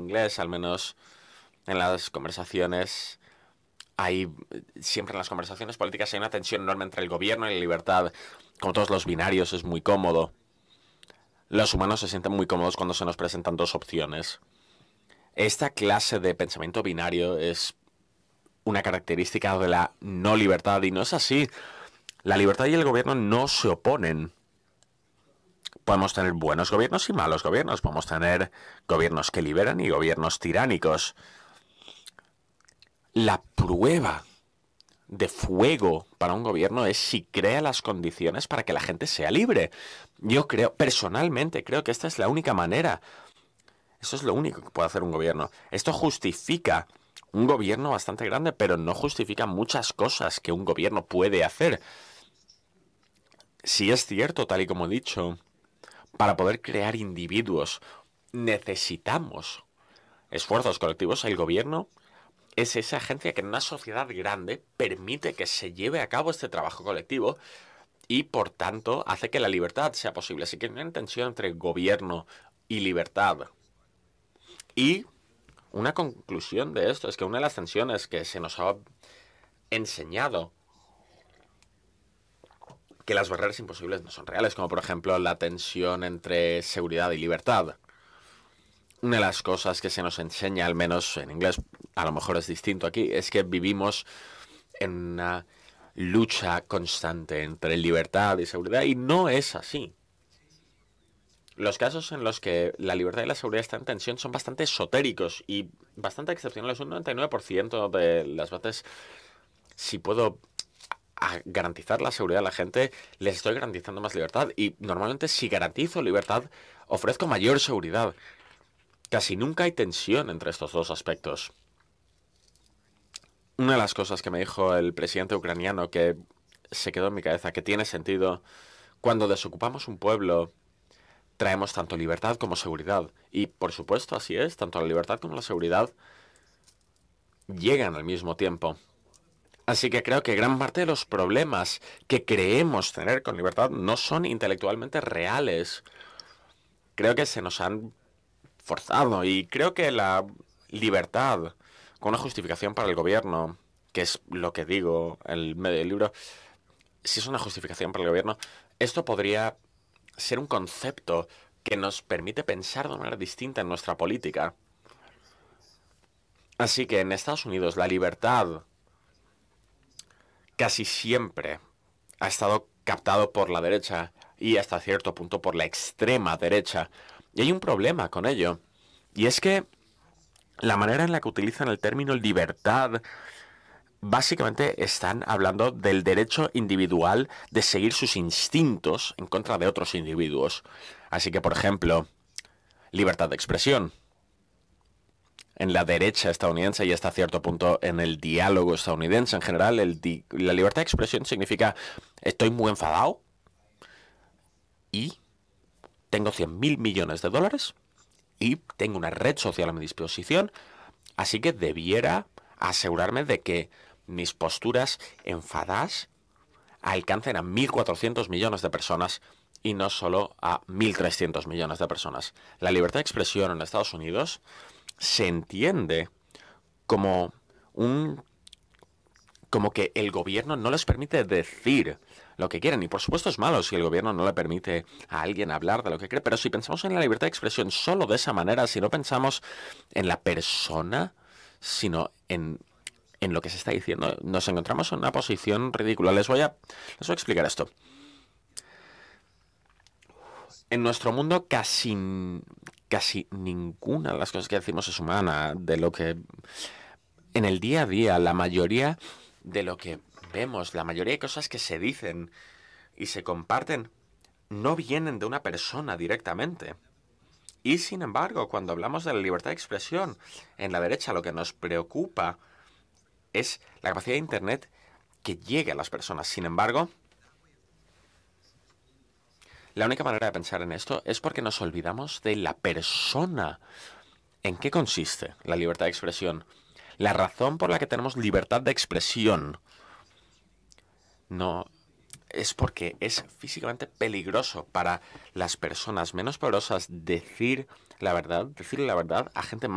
inglés, al menos en las conversaciones, siempre en las conversaciones políticas hay una tensión enorme entre el gobierno y la libertad. Como todos los binarios, es muy cómodo. Los humanos se sienten muy cómodos cuando se nos presentan dos opciones. Esta clase de pensamiento binario es una característica de la no libertad y no es así. La libertad y el gobierno no se oponen. Podemos tener buenos gobiernos y malos gobiernos. Podemos tener gobiernos que liberan y gobiernos tiránicos. La prueba de fuego para un gobierno es si crea las condiciones para que la gente sea libre. Yo personalmente creo que esta es la única manera. Eso es lo único que puede hacer un gobierno. Esto justifica un gobierno bastante grande, pero no justifica muchas cosas que un gobierno puede hacer. Si es cierto, tal y como he dicho, para poder crear individuos necesitamos esfuerzos colectivos. El gobierno es esa agencia que en una sociedad grande permite que se lleve a cabo este trabajo colectivo y, por tanto, hace que la libertad sea posible. Así que hay una tensión entre gobierno y libertad. Y una conclusión de esto es que una de las tensiones que se nos ha enseñado que las barreras imposibles no son reales, como por ejemplo la tensión entre seguridad y libertad. Una de las cosas que se nos enseña, al menos en inglés, a lo mejor es distinto aquí, es que vivimos en una lucha constante entre libertad y seguridad y no es así. Los casos en los que la libertad y la seguridad están en tensión son bastante esotéricos y bastante excepcionales. Un 99% de las veces, si puedo garantizar la seguridad a la gente, les estoy garantizando más libertad. Y normalmente, si garantizo libertad, ofrezco mayor seguridad. Casi nunca hay tensión entre estos dos aspectos. Una de las cosas que me dijo el presidente ucraniano que se quedó en mi cabeza, que tiene sentido, cuando desocupamos un pueblo, traemos tanto libertad como seguridad. Y por supuesto, así es, tanto la libertad como la seguridad llegan al mismo tiempo. Así que creo que gran parte de los problemas que creemos tener con libertad no son intelectualmente reales. Creo que se nos han forzado y creo que la libertad con una justificación para el gobierno, que es lo que digo en el medio del libro, si es una justificación para el gobierno, esto podría ser un concepto que nos permite pensar de manera distinta en nuestra política. Así que en Estados Unidos la libertad casi siempre ha estado captado por la derecha y hasta cierto punto por la extrema derecha. Y hay un problema con ello. Y es que la manera en la que utilizan el término libertad, básicamente están hablando del derecho individual de seguir sus instintos en contra de otros individuos. Así que, por ejemplo, libertad de expresión. En la derecha estadounidense y hasta cierto punto en el diálogo estadounidense en general, la libertad de expresión significa estoy muy enfadado y tengo 100.000 millones de dólares y tengo una red social a mi disposición, así que debiera asegurarme de que mis posturas enfadadas alcancen a 1.400 millones de personas y no solo a 1.300 millones de personas. La libertad de expresión en Estados Unidos se entiende como como que el gobierno no les permite decir lo que quieren. Y por supuesto es malo si el gobierno no le permite a alguien hablar de lo que cree. Pero si pensamos en la libertad de expresión solo de esa manera, si no pensamos en la persona, sino en lo que se está diciendo, nos encontramos en una posición ridícula. Les voy a explicar esto. En nuestro mundo casi ninguna de las cosas que decimos es humana. De lo que en el día a día, la mayoría de lo que vemos, la mayoría de cosas que se dicen y se comparten, no vienen de una persona directamente. Y sin embargo, cuando hablamos de la libertad de expresión, en la derecha lo que nos preocupa es la capacidad de Internet que llegue a las personas. Sin embargo, la única manera de pensar en esto es porque nos olvidamos de la persona. ¿En qué consiste la libertad de expresión? La razón por la que tenemos libertad de expresión no es porque es físicamente peligroso para las personas menos poderosas decirle la verdad a gente